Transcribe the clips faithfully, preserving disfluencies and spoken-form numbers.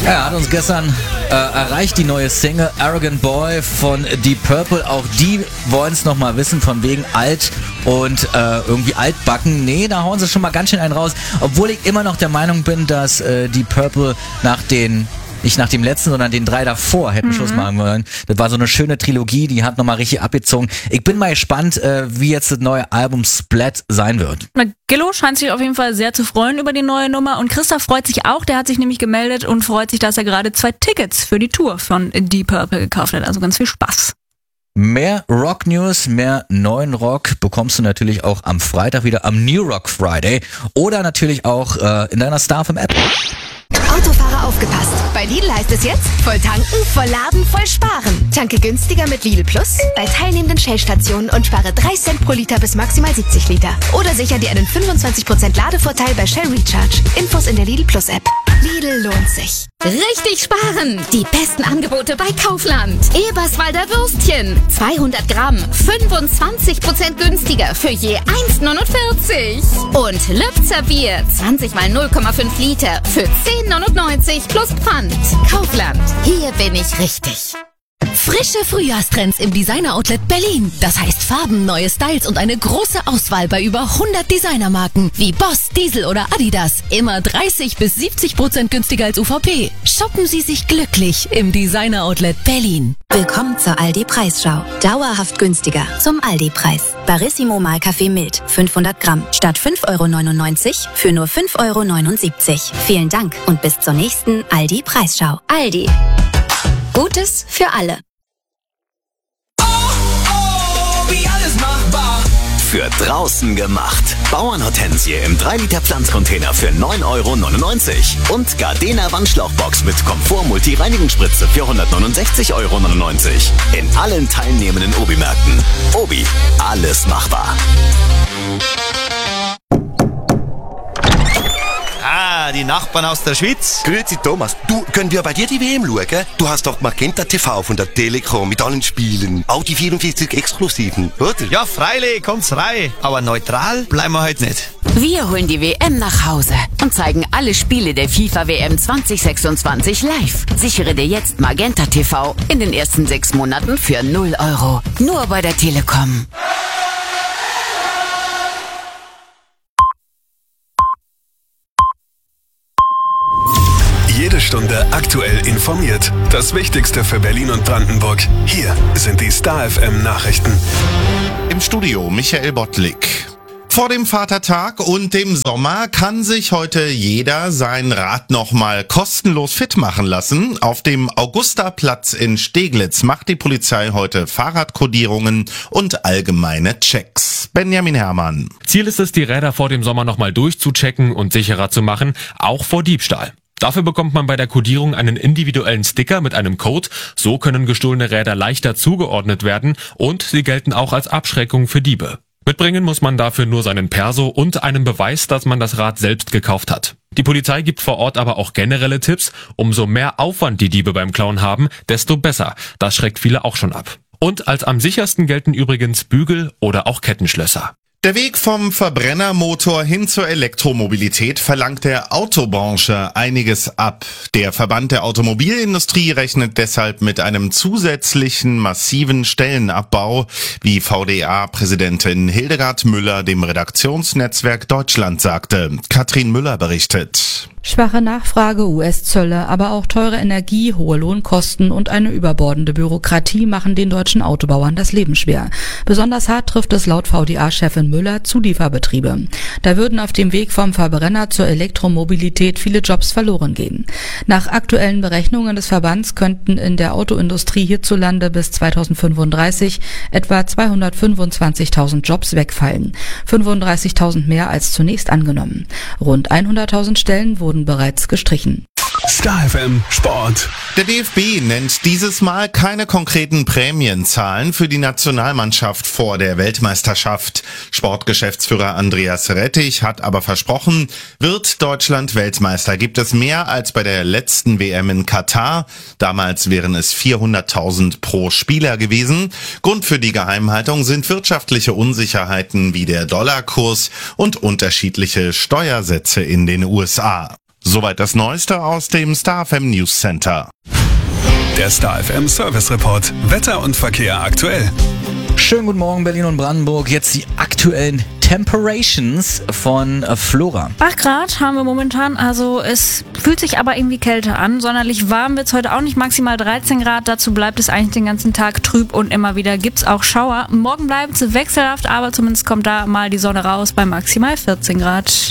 Er hat uns gestern äh, erreicht, die neue Single Arrogant Boy von Deep Purple. Auch die wollen es nochmal wissen, von wegen alt und äh, irgendwie altbacken. Nee, da hauen sie schon mal ganz schön einen raus. Obwohl ich immer noch der Meinung bin, dass äh, Deep Purple nach den... nicht nach dem letzten, sondern den drei davor hätten mhm. Schluss machen wollen. Das war so eine schöne Trilogie, die hat nochmal richtig abgezogen. Ich bin mal gespannt, äh, wie jetzt das neue Album Splat sein wird. Na, Gillo scheint sich auf jeden Fall sehr zu freuen über die neue Nummer und Christoph freut sich auch, der hat sich nämlich gemeldet und freut sich, dass er gerade zwei Tickets für die Tour von Deep Purple gekauft hat. Also ganz viel Spaß. Mehr Rock-News, mehr neuen Rock bekommst du natürlich auch am Freitag wieder am New Rock Friday oder natürlich auch äh, in deiner Star F M App. Autofahrer aufgepasst. Bei Lidl heißt es jetzt, voll tanken, voll laden, voll sparen. Tanke günstiger mit Lidl Plus bei teilnehmenden Shell-Stationen und spare drei Cent pro Liter bis maximal siebzig Liter. Oder sicher dir einen fünfundzwanzig Prozent Ladevorteil bei Shell Recharge. Infos in der Lidl Plus App. Lidl lohnt sich. Richtig sparen! Die besten Angebote bei Kaufland. Eberswalder Würstchen. zweihundert Gramm. fünfundzwanzig Prozent günstiger für je eins neunundvierzig. Und Lübzer Bier. zwanzig mal null Komma fünf Liter für zehn neunundneunzig plus Pfand. Kaufland. Hier bin ich richtig. Frische Frühjahrstrends im Designer-Outlet Berlin. Das heißt Farben, neue Styles und eine große Auswahl bei über hundert Designermarken wie Boss, Diesel oder Adidas. Immer dreißig bis siebzig Prozent günstiger als U V P. Shoppen Sie sich glücklich im Designer-Outlet Berlin. Willkommen zur Aldi-Preisschau. Dauerhaft günstiger zum Aldi-Preis. Barissimo Mahlkaffee Mild, fünfhundert Gramm. Statt fünf Euro neunundneunzig für nur fünf Euro neunundsiebzig. Vielen Dank und bis zur nächsten Aldi-Preisschau. Aldi. Gutes für alle. Oh, oh, wie alles machbar. Für draußen gemacht. Bauernhortensie im drei Liter Pflanzcontainer für neun Euro neunundneunzig. Und Gardena Wandschlauchbox mit Komfort-Multi-Reinigungsspritze für hundertneunundsechzig Euro neunundneunzig. In allen teilnehmenden Obi-Märkten. Obi, alles machbar. Ah, die Nachbarn aus der Schweiz. Grüezi Thomas, du, können wir bei dir die W M schauen? Du hast doch Magenta T V von der Telekom mit allen Spielen. Auch die vierundvierzig Exklusiven, oder? Ja, freilich, kommt's rein. Aber neutral bleiben wir heute nicht. Wir holen die W M nach Hause und zeigen alle Spiele der FIFA W M zwanzig sechsundzwanzig live. Sichere dir jetzt Magenta T V in den ersten sechs Monaten für null Euro. Nur bei der Telekom. Jede Stunde aktuell informiert. Das Wichtigste für Berlin und Brandenburg. Hier sind die Star F M Nachrichten. Im Studio Michael Bottlik. Vor dem Vatertag und dem Sommer kann sich heute jeder sein Rad nochmal kostenlos fit machen lassen. Auf dem Augustaplatz in Steglitz macht die Polizei heute Fahrradkodierungen und allgemeine Checks. Benjamin Herrmann. Ziel ist es, die Räder vor dem Sommer nochmal durchzuchecken und sicherer zu machen, auch vor Diebstahl. Dafür bekommt man bei der Kodierung einen individuellen Sticker mit einem Code. So können gestohlene Räder leichter zugeordnet werden und sie gelten auch als Abschreckung für Diebe. Mitbringen muss man dafür nur seinen Perso und einen Beweis, dass man das Rad selbst gekauft hat. Die Polizei gibt vor Ort aber auch generelle Tipps. Umso mehr Aufwand die Diebe beim Klauen haben, desto besser. Das schreckt viele auch schon ab. Und als am sichersten gelten übrigens Bügel oder auch Kettenschlösser. Der Weg vom Verbrennermotor hin zur Elektromobilität verlangt der Autobranche einiges ab. Der Verband der Automobilindustrie rechnet deshalb mit einem zusätzlichen massiven Stellenabbau, wie V D A-Präsidentin Hildegard Müller dem Redaktionsnetzwerk Deutschland sagte. Katrin Müller berichtet. Schwache Nachfrage, U S-Zölle, aber auch teure Energie, hohe Lohnkosten und eine überbordende Bürokratie machen den deutschen Autobauern das Leben schwer. Besonders hart trifft es laut V D A-Chefin Müller Zulieferbetriebe. Da würden auf dem Weg vom Verbrenner zur Elektromobilität viele Jobs verloren gehen. Nach aktuellen Berechnungen des Verbands könnten in der Autoindustrie hierzulande bis zweitausendfünfunddreißig etwa zweihundertfünfundzwanzigtausend Jobs wegfallen. fünfunddreißigtausend mehr als zunächst angenommen. Rund hunderttausend Stellen wurden bereits gestrichen. Star F M Sport. Der D F B nennt dieses Mal keine konkreten Prämienzahlen für die Nationalmannschaft vor der Weltmeisterschaft. Sportgeschäftsführer Andreas Rettich hat aber versprochen, wird Deutschland Weltmeister, gibt es mehr als bei der letzten W M in Katar. Damals wären es vierhunderttausend pro Spieler gewesen. Grund für die Geheimhaltung sind wirtschaftliche Unsicherheiten wie der Dollarkurs und unterschiedliche Steuersätze in den U S A. Soweit das Neueste aus dem Star F M News Center. Der Star F M Service Report. Wetter und Verkehr aktuell. Schönen guten Morgen, Berlin und Brandenburg. Jetzt die aktuellen Temperations von äh, Flora. acht Grad haben wir momentan, also es fühlt sich aber irgendwie kälter an. Sonderlich warm wird es heute auch nicht, maximal dreizehn Grad. Dazu bleibt es eigentlich den ganzen Tag trüb und immer wieder gibt es auch Schauer. Morgen bleibt es wechselhaft, aber zumindest kommt da mal die Sonne raus bei maximal vierzehn Grad.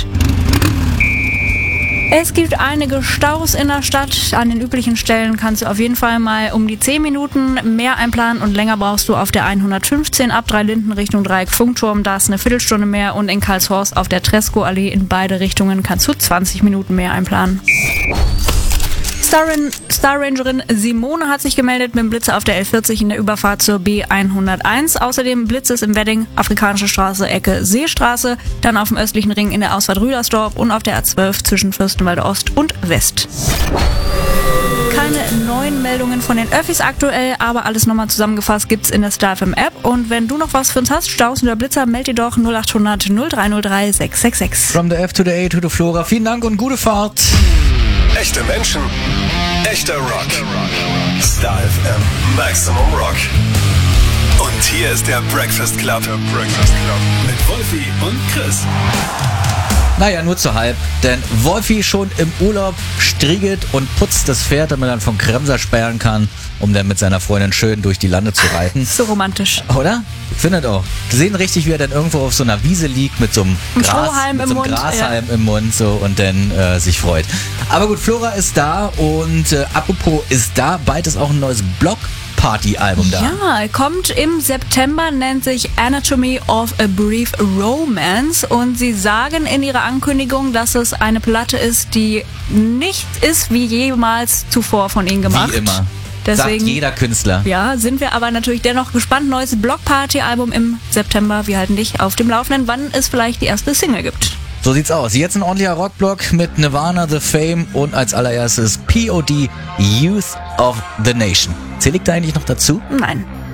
Es gibt einige Staus in der Stadt. An den üblichen Stellen kannst du auf jeden Fall mal um die zehn Minuten mehr einplanen und länger brauchst du auf der hundertfünfzehn ab Dreilinden Richtung Dreieck Funkturm. Da ist eine Viertelstunde mehr und in Karlshorst auf der Tresco-Allee in beide Richtungen kannst du zwanzig Minuten mehr einplanen. Star, Star Rangerin Simone hat sich gemeldet mit dem Blitzer auf der L vierzig in der Überfahrt zur B hunderteins. Außerdem Blitz es im Wedding, Afrikanische Straße, Ecke Seestraße, dann auf dem östlichen Ring in der Ausfahrt Rüdersdorf und auf der A zwölf zwischen Fürstenwalde Ost und West. Keine neuen Meldungen von den Öffis aktuell, aber alles nochmal zusammengefasst gibt's in der Star F M App. Und wenn du noch was für uns hast, Staus oder Blitzer, meld dir doch null acht hundert null drei null drei sechs sechs sechs. From the F to the A to the Flora. Vielen Dank und gute Fahrt. Echte Menschen, echter Rock. Star F M Maximum Rock. Und hier ist der Breakfast Club. Der Breakfast Club. Mit Wolfi und Chris. Naja, nur zu halb, denn Wolfi schon im Urlaub striegelt und putzt das Pferd, damit er dann vom Kremser sperren kann, um dann mit seiner Freundin schön durch die Lande zu reiten. So romantisch. Oder? Ich finde das auch. Wir sehen richtig, wie er dann irgendwo auf so einer Wiese liegt mit so einem, Gras, mit so einem Grashalm ja. im Mund so und dann äh, sich freut. Aber gut, Flora ist da und äh, apropos ist da, bald ist auch ein neues Blog. Party-Album da. Ja, kommt im September, nennt sich Anatomy of a Brief Romance und sie sagen in ihrer Ankündigung, dass es eine Platte ist, die nicht ist wie jemals zuvor von ihnen gemacht. Wie immer. Deswegen, sagt jeder Künstler. Ja, sind wir aber natürlich dennoch gespannt. Neues Block-Party-Album im September. Wir halten dich auf dem Laufenden, wann es vielleicht die erste Single gibt. So sieht's aus. Jetzt ein ordentlicher Rockblock mit Nirvana, The Fame und als allererstes P O D, Youth of the Nation. Zähle ich da eigentlich noch dazu? Nein.